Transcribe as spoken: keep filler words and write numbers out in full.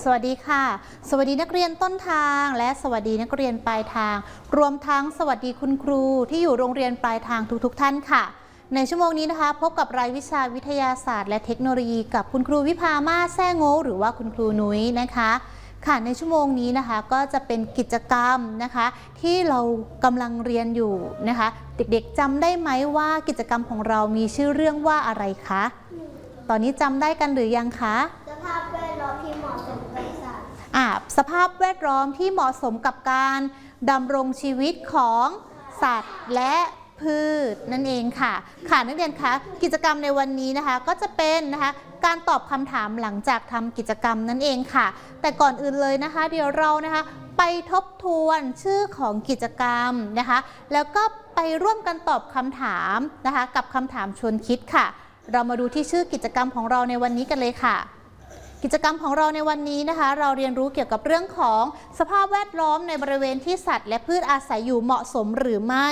สวัสดีค่ะสวัสดีนักเรียนต้นทางและสวัสดีนักเรียนปลายทางรวมทั้งสวัสดีคุณครูที่อยู่โรงเรียนปลายทางทุกๆท่านค่ะในชั่วโมงนี้นะคะพบกับรายวิชาวิทยาศาสตร์และเทคโนโลยีกับคุณครูวิภามาแซ่โง่หรือว่าคุณครูนุ้ยนะคะค่ะในชั่วโมงนี้นะคะก็จะเป็นกิจกรรมนะคะที่เรากำลังเรียนอยู่นะคะเด็กๆจำได้ไหมว่ากิจกรรมของเรามีชื่อเรื่องว่าอะไรคะตอนนี้จำได้กันหรือยังคะสภาพแวดล้อมที่เหมาะสมกับสัตว์อ่าสภาพแวดล้อมที่เหมาะสมกับการดำรงชีวิตของสัตว์และพืชนั่นเองค่ะค่ะนักเรียนคะกิจกรรมในวันนี้นะคะก็จะเป็นนะคะการตอบคำถามหลังจากทำกิจกรรมนั่นเองค่ะแต่ก่อนอื่นเลยนะคะเดี๋ยวเรานะคะไปทบทวนชื่อของกิจกรรมนะคะแล้วก็ไปร่วมกันตอบคำถามนะคะกับคำถามชวนคิดค่ะเรามาดูที่ชื่อกิจกรรมของเราในวันนี้กันเลยค่ะกิจกรรมของเราในวันนี้นะคะเราเรียนรู้เกี่ยวกับเรื่องของสภาพแวดล้อมในบริเวณที่สัตว์และพืชอาศัยอยู่เหมาะสมหรือไม่